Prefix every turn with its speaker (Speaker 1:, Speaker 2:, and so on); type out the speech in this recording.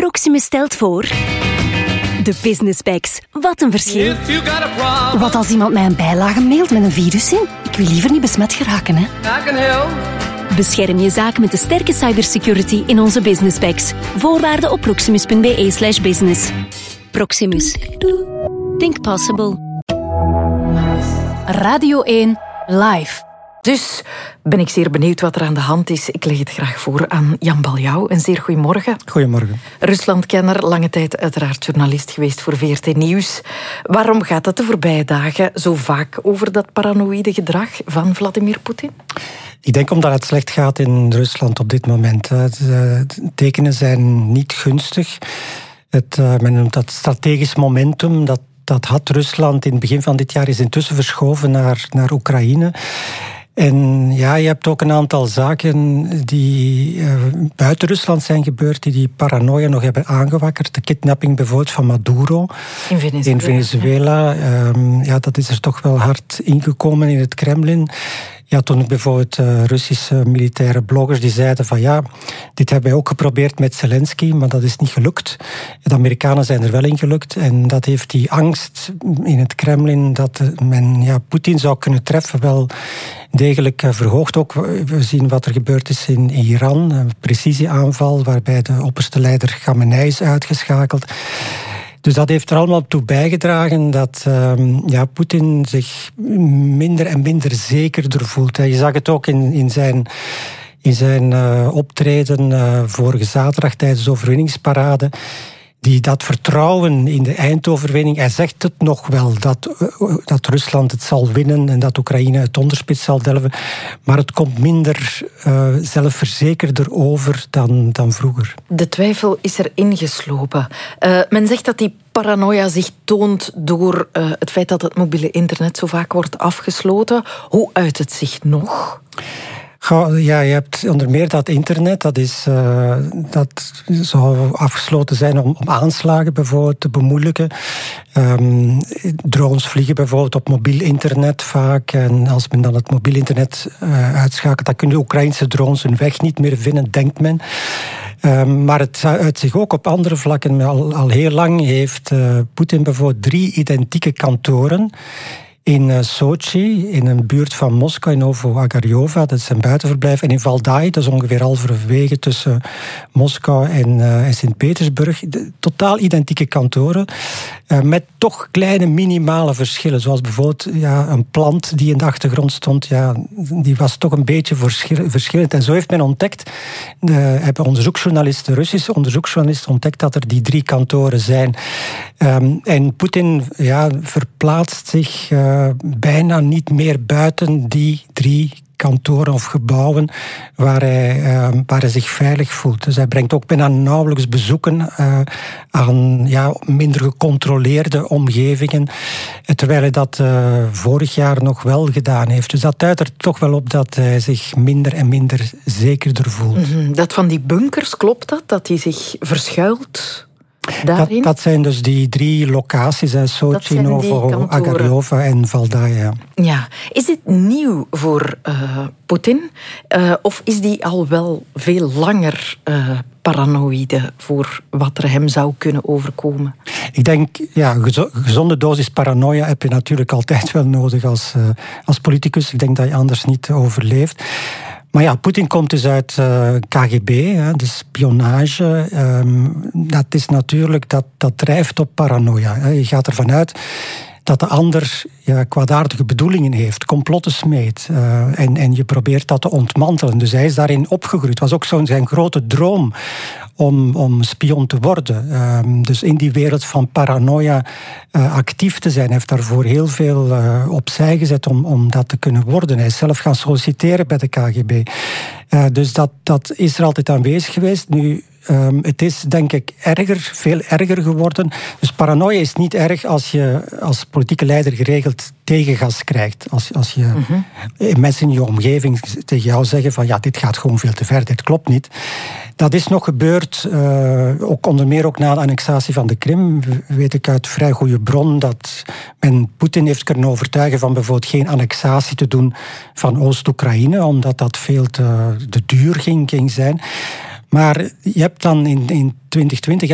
Speaker 1: Proximus stelt voor... De Business Packs. Wat een verschil. Wat als iemand mij een bijlage mailt met een virus in? Ik wil liever niet besmet geraken, hè. Bescherm je zaak met de sterke cybersecurity in onze Business Packs. Voorwaarden op proximus.be/business. Proximus. Think possible.
Speaker 2: Radio 1 Live.
Speaker 3: Dus ben ik zeer benieuwd wat er aan de hand is. Ik leg het graag voor aan Jan Baljouw. Een zeer goedemorgen.
Speaker 4: Goedemorgen.
Speaker 3: Ruslandkenner, lange tijd uiteraard journalist geweest voor VRT Nieuws. Waarom gaat het de voorbije dagen zo vaak over dat paranoïde gedrag van Vladimir Poetin?
Speaker 4: Ik denk omdat het slecht gaat in Rusland op dit moment. De tekenen zijn niet gunstig. Men noemt dat strategisch momentum. Dat had Rusland in het begin van dit jaar is intussen verschoven naar Oekraïne. En ja, je hebt ook een aantal zaken die buiten Rusland zijn gebeurd, die paranoia nog hebben aangewakkerd. De kidnapping bijvoorbeeld van Maduro in Venezuela. Ja, dat is er toch wel hard ingekomen in het Kremlin. Ja, toen bijvoorbeeld Russische militaire bloggers die zeiden van ja, dit hebben wij ook geprobeerd met Zelensky, maar dat is niet gelukt. De Amerikanen zijn er wel in gelukt en dat heeft die angst in het Kremlin dat men Poetin zou kunnen treffen wel degelijk verhoogd. Ook we zien wat er gebeurd is in Iran, een precisieaanval waarbij de opperste leider Khamenei is uitgeschakeld. Dus dat heeft er allemaal toe bijgedragen dat Poetin zich minder en minder zekerder voelt. Je zag het ook in zijn optreden vorige zaterdag tijdens de overwinningsparade. Dat vertrouwen in de eindoverwinning, hij zegt het nog wel, dat Rusland het zal winnen en dat Oekraïne het onderspits zal delven. Maar het komt minder zelfverzekerder over dan vroeger.
Speaker 3: De twijfel is er ingeslopen. Men zegt dat die paranoia zich toont door het feit dat het mobiele internet zo vaak wordt afgesloten. Hoe uit het zich nog?
Speaker 4: Ja, je hebt onder meer dat internet, dat zou afgesloten zijn om aanslagen bijvoorbeeld te bemoeilijken. Drones vliegen bijvoorbeeld op mobiel internet vaak. En als men dan het mobiel internet uitschakelt, dan kunnen de Oekraïnse drones hun weg niet meer vinden, denkt men. Maar het uit zich ook op andere vlakken. Al heel lang heeft Poetin bijvoorbeeld 3 identieke kantoren in Sochi, in een buurt van Moskou, in Novo-Agarjova, dat is zijn buitenverblijf, en in Valdai, dat is ongeveer halverwege tussen Moskou en Sint-Petersburg. Totaal identieke kantoren, met toch kleine minimale verschillen. Zoals bijvoorbeeld een plant die in de achtergrond stond, die was toch een beetje verschillend. En zo heeft men ontdekt, hebben Russische onderzoeksjournalisten ontdekt dat er die 3 kantoren zijn. En Poetin verplaatst zich bijna niet meer buiten die 3 kantoren of gebouwen waar hij zich veilig voelt. Dus hij brengt ook bijna nauwelijks bezoeken aan minder gecontroleerde omgevingen, terwijl hij dat vorig jaar nog wel gedaan heeft. Dus dat duidt er toch wel op dat hij zich minder en minder zekerder voelt.
Speaker 3: Dat van die bunkers, klopt dat? Dat hij zich verschuilt?
Speaker 4: Dat zijn dus die 3 locaties, Sochi, Novo-Agarjova en Valdai.
Speaker 3: Ja. Is dit nieuw voor Poetin? Of is die al wel veel langer paranoïde voor wat er hem zou kunnen overkomen?
Speaker 4: Ik denk, gezonde dosis paranoia heb je natuurlijk altijd wel nodig als politicus. Ik denk dat je anders niet overleeft. Maar Poetin komt dus uit KGB, de spionage. Dat is natuurlijk, dat drijft op paranoia. Je gaat ervan uit dat de ander kwaadaardige bedoelingen heeft, complotten smeedt. En je probeert dat te ontmantelen. Dus hij is daarin opgegroeid. Het was ook zijn grote droom om spion te worden. Dus in die wereld van paranoia actief te zijn. Hij heeft daarvoor heel veel opzij gezet om dat te kunnen worden. Hij is zelf gaan solliciteren bij de KGB. Dus dat is er altijd aanwezig geweest. Nu, het is denk ik veel erger geworden. Dus paranoia is niet erg als je als politieke leider geregeld tegengas krijgt. Als je mensen in je omgeving tegen jou zeggen van dit gaat gewoon veel te ver, dit klopt niet. Dat is nog gebeurd, ook onder meer ook na de annexatie van de Krim. Weet ik uit vrij goede bron dat men Poetin heeft kunnen overtuigen van bijvoorbeeld geen annexatie te doen van Oost-Oekraïne, omdat dat veel te duur ging zijn. Maar je hebt dan in 2020